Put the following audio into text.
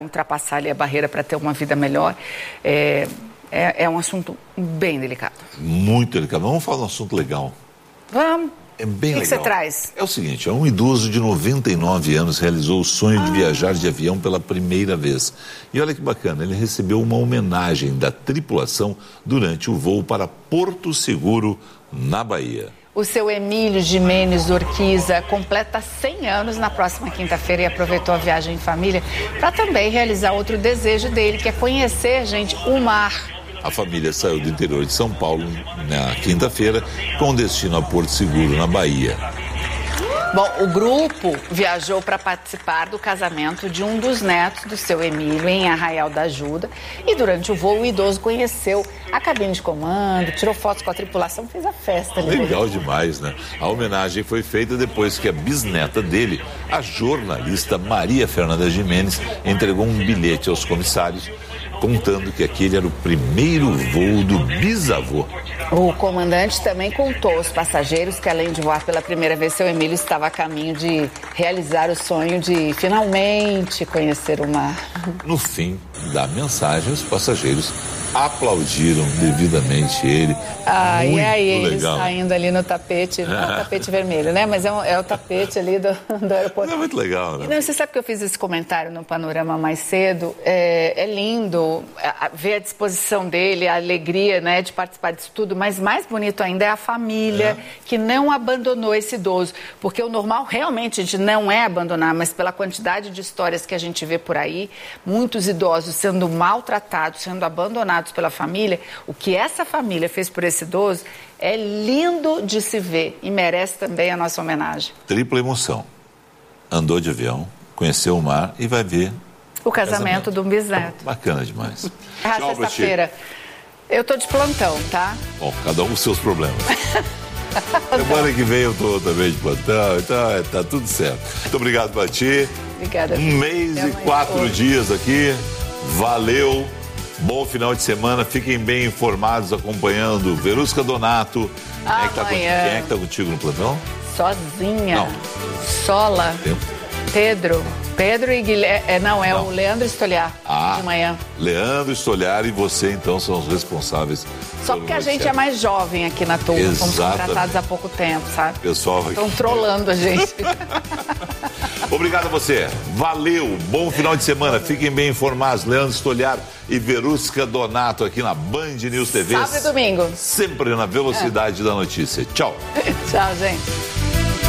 ultrapassar ali a barreira para ter uma vida melhor, é um assunto bem delicado. Muito delicado. Vamos falar de um assunto legal. Vamos. É bem legal. O que você traz? É o seguinte, um idoso de 99 anos realizou o sonho de viajar de avião pela primeira vez. E olha que bacana, ele recebeu uma homenagem da tripulação durante o voo para Porto Seguro, na Bahia. O seu Emílio Jimenez Urquiza completa 100 anos na próxima quinta-feira e aproveitou a viagem em família para também realizar outro desejo dele, que é conhecer, gente, o mar. A família saiu do interior de São Paulo na quinta-feira com destino a Porto Seguro, na Bahia. Bom, o grupo viajou para participar do casamento de um dos netos do seu Emílio em Arraial da Ajuda. E durante o voo, o idoso conheceu a cabine de comando, tirou fotos com a tripulação, fez a festa ali. Legal demais, né? A homenagem foi feita depois que a bisneta dele, a jornalista Maria Fernanda Jimenez, entregou um bilhete aos comissários contando que aquele era o primeiro voo do bisavô. O comandante também contou aos passageiros que, além de voar pela primeira vez, seu Emílio estava a caminho de realizar o sonho de finalmente conhecer o mar. No fim da mensagem, os passageiros aplaudiram devidamente ele. E aí ele legal. Saindo ali no tapete, não é o tapete vermelho, né? Mas é o tapete ali do aeroporto. É muito legal, né? Não, você sabe que eu fiz esse comentário no Panorama mais cedo. É lindo ver a disposição dele, a alegria, né, de participar disso tudo, mas mais bonito ainda é a família que não abandonou esse idoso. Porque o normal realmente a gente não é abandonar, mas pela quantidade de histórias que a gente vê por aí, muitos idosos sendo maltratados, sendo abandonados pela família, o que essa família fez por esse idoso é lindo de se ver e merece também a nossa homenagem. Tripla emoção. Andou de avião, conheceu o mar e vai ver o casamento do bisneto. Bacana demais. Tchau, sexta-feira. Eu tô de plantão, tá? Bom, cada um com os seus problemas. Semana que vem eu tô também de plantão, então tá tudo certo. Muito obrigado pra ti. Obrigada. 1 mês e 4 dias aqui. Valeu. Bom final de semana, fiquem bem informados acompanhando Verusca Donato. Quem é que tá contigo no plantão? Sozinha. Não. Sola. Pedro e Guilherme. Não. O Leandro Stoliar, de manhã. Leandro Stoliar e você, então, são os responsáveis. Só porque a gente é mais jovem aqui na turma. Exatamente. Fomos contratados há pouco tempo, sabe? Pessoal, estão trolando a gente. Obrigado a você. Valeu. Bom final de semana. Fiquem bem informados. Leandro Stoliar e Verusca Donato aqui na Band News TV. Sábado e domingo. Sempre na velocidade da notícia. Tchau. Tchau, gente.